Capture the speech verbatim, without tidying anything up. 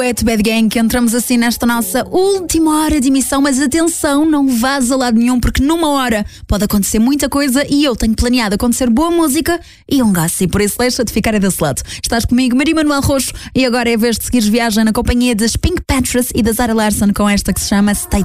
Wet Bad Gang, que entramos assim nesta nossa última hora de emissão, mas atenção, não vás a lado nenhum, porque numa hora pode acontecer muita coisa e eu tenho planeado acontecer boa música e um gasto, e por isso deixa de ficar desse lado. Estás comigo, Maria Manuel Roxo, e agora é a vez de seguires viagem na companhia das Pink Panthers e da Zara Larsson com esta que se chama Stay